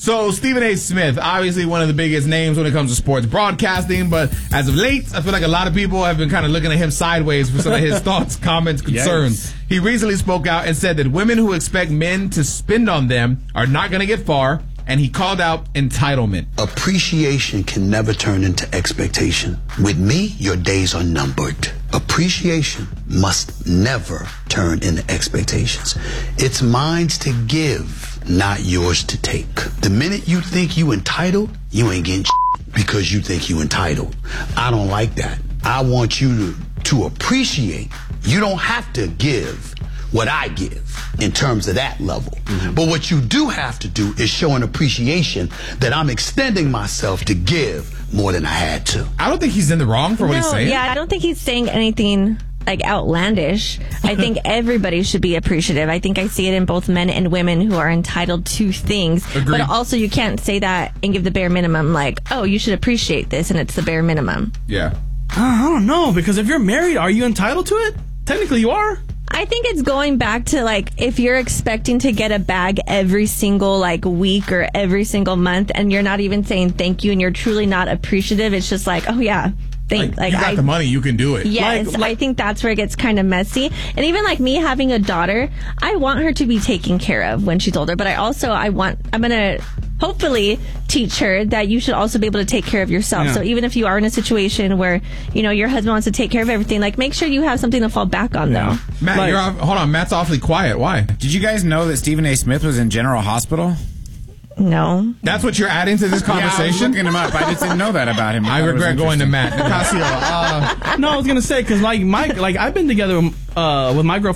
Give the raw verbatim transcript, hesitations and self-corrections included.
So, Stephen A. Smith, obviously one of the biggest names when it comes to sports broadcasting, but as of late, I feel like a lot of people have been kind of looking at him sideways for some of his thoughts, comments, concerns. Yes. He recently spoke out and said that women who expect men to spend on them are not going to get far, and he called out entitlement. Appreciation can never turn into expectation. With me, your days are numbered. Appreciation must never turn into expectations. It's mine to give, not yours to take. The minute you think you entitled, you ain't getting shit because you think you entitled. I don't like that. I want you to, to appreciate. You don't have to give what I give in terms of that level. Mm-hmm. But what you do have to do is show an appreciation that I'm extending myself to give more than I had to. I don't think he's in the wrong for what no, he's saying. Yeah, I don't think he's saying anything like outlandish. I think everybody should be appreciative. I think I see it in both men and women who are entitled to things. Agreed. But also you can't say that and give the bare minimum like, oh, you should appreciate this, and it's the bare minimum. Yeah. Uh, I don't know, because if you're married, are you entitled to it? Technically you are. I think it's going back to, like, if you're expecting to get a bag every single, like, week or every single month, and you're not even saying thank you, and you're truly not appreciative, it's just like, oh, yeah, thank Like, like you got I, the money, you can do it. Yes, Like- like- I think that's where it gets kind of messy. And even, like, me having a daughter, I want her to be taken care of when she's older, but I also, I want, I'm going to hopefully teach her that you should also be able to take care of yourself. Yeah. So even if you are in a situation where, you know, your husband wants to take care of everything, like, make sure you have something to fall back on, Yeah. though. Matt, Like- you're off, hold on. Matt's awfully quiet. Why? Did you guys know that Stephen A. Smith was in General Hospital? No. That's what you're adding to this Yeah, I was conversation? looking him up. I just didn't know that about him. I thought it was regret going to interesting. Matt. Casio, uh, No, I was gonna say, because like my like I've been together uh, with my girlfriend